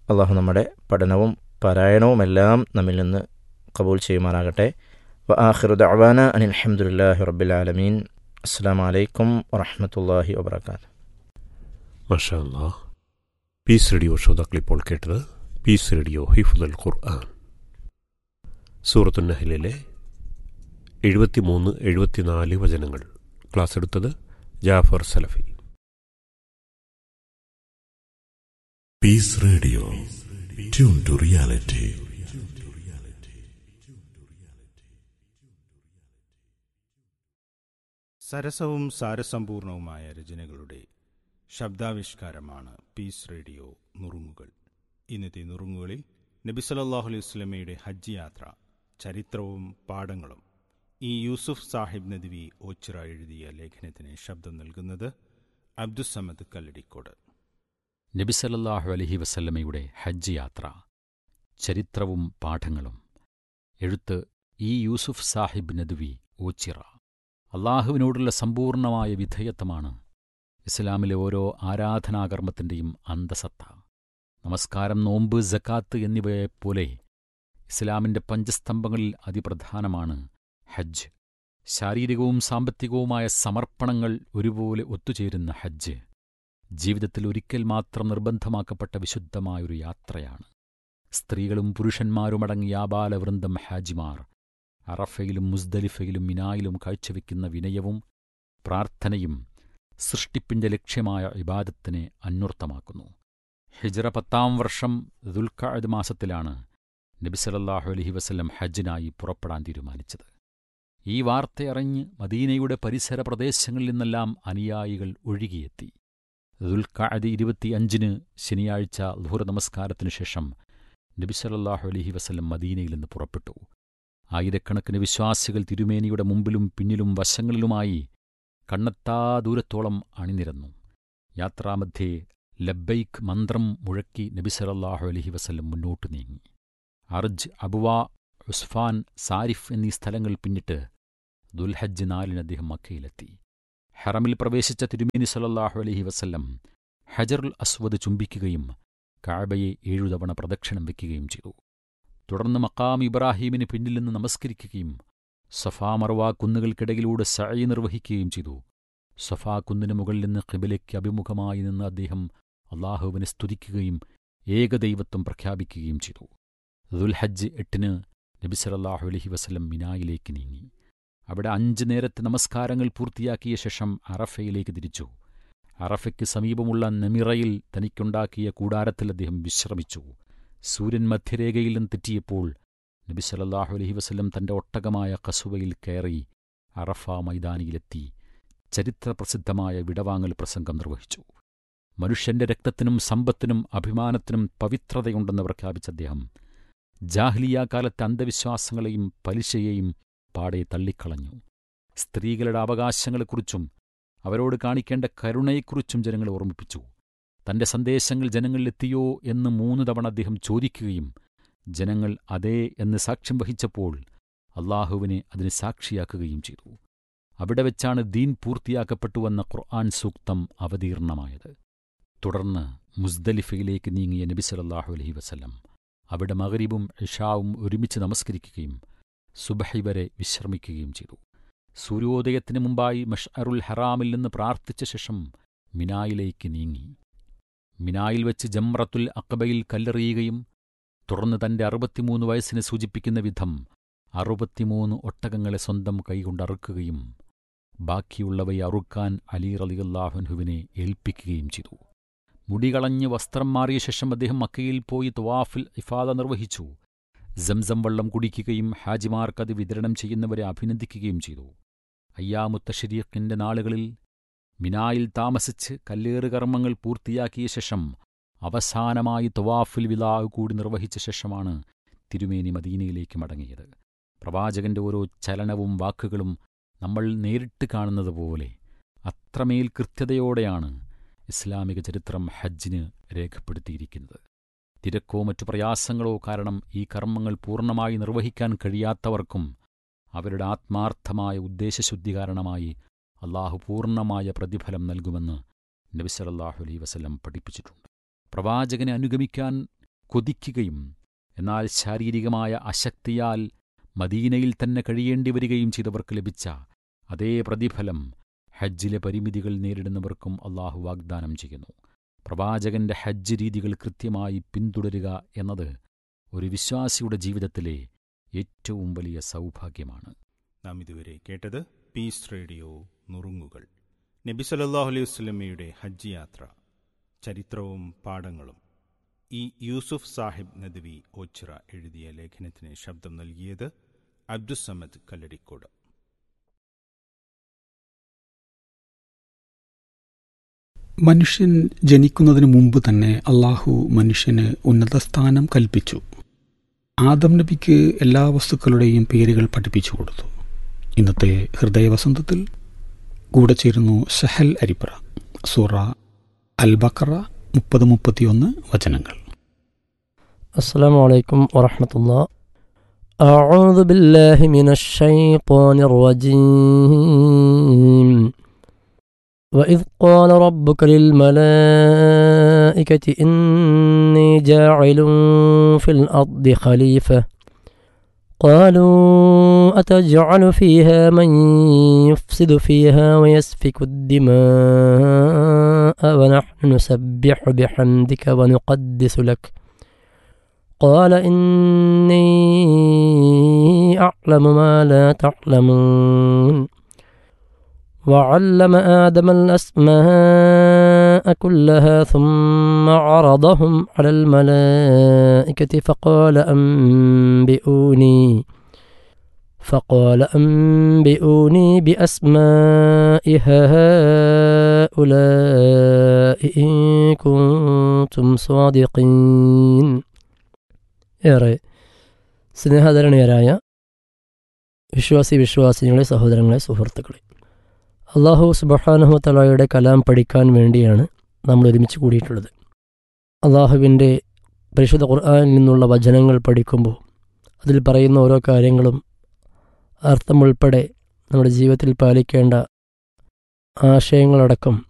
അള്ളാഹു നമ്മുടെ പഠനവും പാരായണവുമെല്ലാം നമ്മിൽ നിന്ന് ഖബൂൽ ചെയ്യുമാറാകട്ടെ. വആഖിറു ദഅ്വാന അനിൽ ഹംദുലില്ലാഹി റബ്ബിൽ ആലമീൻ. അസ്സലാമു അലൈക്കും വറഹ്മത്തുള്ളാഹി വബറകാതുഹു. മാഷാ അല്ലാഹ്. പീസ് റേഡിയോ ശ്രോതാക്കൾ ഇപ്പോൾ കേട്ടത് പീസ് റേഡിയോ ഹിഫ്ദുൽ ഖുർആൻ. സൂറത്തുൻ നഹ്ലിലെ 73-74 വചനങ്ങൾ ക്ലാസ് എടുത്തത് ജാഫർ സലഫി. Piece radio, tune to reality. സരസവും സാരസമ്പൂർണവുമായ രചനകളുടെ ശബ്ദാവിഷ്കാരമാണ് piece radio നുറുങ്ങുകൾ. ഇന്നത്തെ നുറുങ്ങുകളിൽ നബി സല്ലല്ലാഹു അലൈഹി വസല്ലമയുടെ ഹജ്ജ് യാത്ര, ചരിത്രവും പാഠങ്ങളും. ഈ യൂസുഫ് സാഹിബ് നദ്വി ഓച്ചിറ എഴുതിയ ലേഖനത്തിന് ശബ്ദം നൽകുന്നത് അബ്ദുസ്സമദ് കല്ലടിക്കോട്. നബി സല്ലല്ലാഹു അലൈഹി വസല്ലമയുടെ ഹജ്ജ് യാത്ര, ചരിത്രവും പാഠങ്ങളും. എഴുത്ത് ഈ യൂസുഫ് സാഹിബ് നദ്വി ഓച്ചിറ. അള്ളാഹുവിനോടുള്ള സമ്പൂർണമായ വിധേയത്വമാണ് ഇസ്ലാമിലെ ഓരോ ആരാധനാകർമ്മത്തിൻ്റെയും അന്തസത്ത. നമസ്കാരം, നോമ്പ്, സക്കാത്ത് എന്നിവയെപ്പോലെ ഇസ്ലാമിൻ്റെ പഞ്ചസ്തംഭങ്ങളിൽ അതിപ്രധാനമാണ് ഹജ്ജ്. ശാരീരികവും സാമ്പത്തികവുമായ സമർപ്പണങ്ങൾ ഒരുപോലെ ഒത്തുചേരുന്ന ഹജ്ജ് ജീവിതത്തിൽ ഒരിക്കൽ മാത്രം നിർബന്ധമാക്കപ്പെട്ട വിശുദ്ധമായൊരു യാത്രയാണ്. സ്ത്രീകളും പുരുഷന്മാരുമടങ്ങിയ ആബാലവൃന്ദം ഹാജിമാർ അറഫയിലും മുസ്ദലിഫയിലും മിനായിലും കാഴ്ചവെക്കുന്ന വിനയവും പ്രാർത്ഥനയും സൃഷ്ടിപ്പിൻ്റെ ലക്ഷ്യമായ ഇബാദത്തിനെ അന്വർത്ഥമാക്കുന്നു. ഹിജ്റ 10-ാം വർഷം ദുൽഖഅദ് മാസത്തിലാണ് നബി സല്ലല്ലാഹു അലൈഹി വസല്ലം ഹജ്ജിനായി പുറപ്പെടാൻ തീരുമാനിച്ചത്. ഈ വാർത്തയറിഞ്ഞ് മദീനയുടെ പരിസര പ്രദേശങ്ങളിൽ നിന്നെല്ലാം അനുയായികൾ ഒഴുകിയെത്തി. ദുൽഖഅദ് 25-ന് ശനിയാഴ്ച ളുഹർ നമസ്കാരത്തിനു ശേഷം നബി സല്ലല്ലാഹു അലൈഹി വസല്ലം മദീനയിൽ നിന്ന് പുറപ്പെട്ടു. ആയിരക്കണക്കിന് വിശ്വാസികൾ തിരുമേനിയുടെ മുമ്പിലും പിന്നിലും വശങ്ങളിലുമായി കണ്ണെത്താ ദൂരത്തോളം അണിനിരന്നു. യാത്രാമധ്യേ ലബ്ബൈക്ക് മന്ത്രം മുഴക്കി നബി സല്ലല്ലാഹു അലൈഹി വസല്ലം മുന്നോട്ടു നീങ്ങി. അർജ്, അബുവ, ഉസ്ഫാൻ, സാരിഫ് എന്നീ സ്ഥലങ്ങൾ പിന്നിട്ട് ദുൽഹജ്ജ് 4-ന് അദ്ദേഹം മക്കയിലെത്തി. ഹറമിൽ പ്രവേശിച്ച തിരുമേനി സല്ലല്ലാഹു അലൈഹി വസല്ലം ഹജറുൽ അസ്വദ് ചുംബിക്കുകയും കഅബയെ 7 തവണ പ്രദക്ഷിണം വയ്ക്കുകയും ചെയ്തു. തുടർന്ന് മഖാം ഇബ്രാഹീമിന് പിന്നിൽ നിന്ന് നമസ്കരിക്കുകയും സഫാ മർവ കുന്നുകൾക്കിടയിലൂടെ സഅയ് നിർവഹിക്കുകയും ചെയ്തു. സഫാ കുന്നിന് മുകളിൽ നിന്ന് ഖിബലയ്ക്ക് അഭിമുഖമായി നിന്ന് അദ്ദേഹം അള്ളാഹുവിനെ സ്തുതിക്കുകയും ഏകദൈവത്വം പ്രഖ്യാപിക്കുകയും ചെയ്തു. ദുൽഹജ്ജ് 8-ന് നബി സല്ലല്ലാഹു അലൈഹി വസല്ലം മിനായിലേക്ക് നീങ്ങി. അവിടെ 5 നേരത്തെ നമസ്കാരങ്ങൾ പൂർത്തിയാക്കിയ ശേഷം അറഫയിലേക്ക് തിരിച്ചു. അറഫയ്ക്ക് സമീപമുള്ള നമിറയിൽ തനിക്കുണ്ടാക്കിയ കൂടാരത്തിൽ അദ്ദേഹം വിശ്രമിച്ചു. സൂര്യൻ മധ്യരേഖയിൽ നിന്ന് തെറ്റിയപ്പോൾ നബി സല്ലല്ലാഹു അലൈഹി വസല്ലം തന്റെ ഒട്ടകമായ ഖസുവയിൽ കയറി അറഫ മൈതാനിയിലെത്തി ചരിത്രപ്രസിദ്ധമായ വിടവാങ്ങൽ പ്രസംഗം നിർവഹിച്ചു. മനുഷ്യന്റെ രക്തത്തിനും സമ്പത്തിനും അഭിമാനത്തിനും പവിത്രതയുണ്ടെന്ന് പ്രഖ്യാപിച്ച അദ്ദേഹം ജാഹിലിയ്യ കാലത്തെ അന്ധവിശ്വാസങ്ങളെയും പലിശയെയും പാടെ തള്ളിക്കളഞ്ഞു. സ്ത്രീകളുടെ അവകാശങ്ങളെക്കുറിച്ചും അവരോട് കാണിക്കേണ്ട കരുണയെക്കുറിച്ചും ജനങ്ങളെ ഓർമ്മിപ്പിച്ചു. തന്റെ സന്ദേശങ്ങൾ ജനങ്ങളിലെത്തിയോ എന്ന് 3 തവണ അദ്ദേഹം ചോദിക്കുകയും ജനങ്ങൾ അതേ എന്ന് സാക്ഷ്യം വഹിച്ചപ്പോൾ അള്ളാഹുവിനെ അതിന് സാക്ഷിയാക്കുകയും ചെയ്തു. അവിടെ വെച്ചാണ് ദീൻ പൂർത്തിയാക്കപ്പെട്ടുവെന്ന ഖുർആൻ സൂക്തം അവതീർണമായത്. തുടർന്ന് മുസ്ദലിഫയിലേക്ക് നീങ്ങിയ നബി സല്ലല്ലാഹു അലൈഹി വസല്ലം അവിടെ മഗ്രിബും ഇശാവും ഒരുമിച്ച് നമസ്കരിക്കുകയും സുബ്ഹി വരെ വിശ്രമിക്കുകയും ചെയ്തു. സൂര്യോദയത്തിന് മുമ്പായി മഷ്അറുൽ ഹറാമിൽ നിന്ന് പ്രാർത്ഥിച്ച ശേഷം മിനായിലേക്ക് നീങ്ങി. മിനായിൽ വെച്ച് ജംറത്തുൽ അഖബയിൽ കല്ലെറിയുകയും തുടർന്ന് തന്റെ 63 വയസ്സിനെ സൂചിപ്പിക്കുന്ന വിധം 63 ഒട്ടകങ്ങളെ സ്വന്തം കൈകൊണ്ടറുക്കുകയും ബാക്കിയുള്ളവയെ അറുക്കാൻ അലി റളിയല്ലാഹു അൻഹുവിനെ ഏൽപ്പിക്കുകയും ചെയ്തു. മുടികളഞ്ഞ് വസ്ത്രം മാറിയ ശേഷം അദ്ദേഹം മക്കയിൽ പോയി തവാഫിൽ ഇഫാദ നിർവഹിച്ചു. സംസം വെള്ളം കുടിക്കുകയും ഹാജിമാർക്കത് വിതരണം ചെയ്യുന്നവരെ അഭിനന്ദിക്കുകയും ചെയ്തു. അയ്യാമു തശ്രീഖിന്റെ നാളുകളിൽ മിനായിൽ താമസിച്ച് കല്ലേറ് കർമ്മങ്ങൾ പൂർത്തിയാക്കിയ ശേഷം അവസാനമായി തവാഫുൽ വിദാ കൂടി നിർവഹിച്ച ശേഷമാണ് തിരുമേനി മദീനയിലേക്ക് മടങ്ങിയത്. പ്രവാചകന്റെ ഓരോ ചലനവും വാക്കുകളും നമ്മൾ നേരിട്ട് കാണുന്നത് പോലെ അത്രമേൽ കൃത്യതയോടെയാണ് ഇസ്ലാമിക ചരിത്രം ഹജ്ജിന് രേഖപ്പെടുത്തിയിരിക്കുന്നത്. തിരക്കോ മറ്റു പ്രയാസങ്ങളോ കാരണം ഈ കർമ്മങ്ങൾ പൂർണ്ണമായി നിർവഹിക്കാൻ കഴിയാത്തവർക്കും അവരുടെ ആത്മാർത്ഥമായ ഉദ്ദേശശുദ്ധി കാരണമായി അള്ളാഹു പൂർണ്ണമായ പ്രതിഫലം നൽകുമെന്ന് നബി സല്ലല്ലാഹു അലൈഹി വസല്ലം പഠിപ്പിച്ചിട്ടുണ്ട്. പ്രവാചകനെ അനുഗമിക്കാൻ കൊതിക്കുകയും എന്നാൽ ശാരീരികമായ അശക്തിയാൽ മദീനയിൽ തന്നെ കഴിയേണ്ടി വരികയും ചെയ്തവർക്ക് ലഭിച്ച അതേ പ്രതിഫലം ഹജ്ജിലെ പരിമിതികൾ നേരിടുന്നവർക്കും അള്ളാഹു വാഗ്ദാനം ചെയ്യുന്നു. പ്രവാചകന്റെ ഹജ്ജ് രീതികൾ കൃത്യമായി പിന്തുടരുക എന്നത് ഒരു വിശ്വാസിയുടെ ജീവിതത്തിലെ ഏറ്റവും വലിയ സൗഭാഗ്യമാണ്. നാം ഇതുവരെ കേട്ടത് പീസ് റേഡിയോ നുറുങ്ങുകൾ. നബി സല്ലല്ലാഹു അലൈഹി വസല്ലമയുടെ ഹജ്ജ് യാത്ര, ചരിത്രവും പാഠങ്ങളും. ഈ യൂസുഫ് സാഹിബ് നദ്വി ഓച്ചിറ എഴുതിയ ലേഖനത്തിന് ശബ്ദം നൽകിയത് അബ്ദുസ്സമദ് കല്ലടിക്കോട്. മനുഷ്യൻ ജനിക്കുന്നതിന് മുമ്പ് തന്നെ അള്ളാഹു മനുഷ്യന് ഉന്നത സ്ഥാനം കൽപ്പിച്ചു. ആദം നബിക്ക് എല്ലാ വസ്തുക്കളുടെയും പേരുകൾ പഠിപ്പിച്ചു കൊടുത്തു. ഇന്നത്തെ ഹൃദയവസന്തത്തിൽ കൂടെ ചേരുന്നു സഹൽ അരിപ്പറ. സൂറ അൽ ബഖറ 30-31 വചനങ്ങൾ. അസ്സലാമു അലൈക്കും വറഹ്മത്തുള്ളാഹി. അഊദു ബില്ലാഹി മിനശ് ശൈത്വാനിർ റജീം. وإذ قال ربك للملائكة إني جاعل في الأرض خليفة قالوا أتجعل فيها من يفسد فيها ويسفك الدماء ونحن نسبح بحمدك ونقدس لك قال إني أعلم ما لا تعلمون وعلم آدم الأسماء كلها ثم عرضهم على الملائكة فقال أنبئوني بأسماء هؤلاء إن كنتم صادقين. ഏറെ സ്നേഹധരണീയരായ വിശ്വാസിനികളെ, സഹോദരങ്ങളെ, സുഹൃത്തുക്കളെ, അല്ലാഹു സുബ്ഹാനഹു തആലയുടെ കലാം പഠിക്കാൻ വേണ്ടിയാണ് നമ്മൾ ഒരുമിച്ച് കൂടിയിട്ടുള്ളത്. അല്ലാഹുവിൻ്റെ പരിശുദ്ധ ഖുർആനിൽ നിന്നുള്ള വചനങ്ങൾ പഠിക്കുമ്പോൾ അതിൽ പറയുന്ന ഓരോ കാര്യങ്ങളും അർത്ഥമുൾപ്പെടെ നമ്മുടെ ജീവിതത്തിൽ പാലിക്കേണ്ട ആശയങ്ങളടക്കം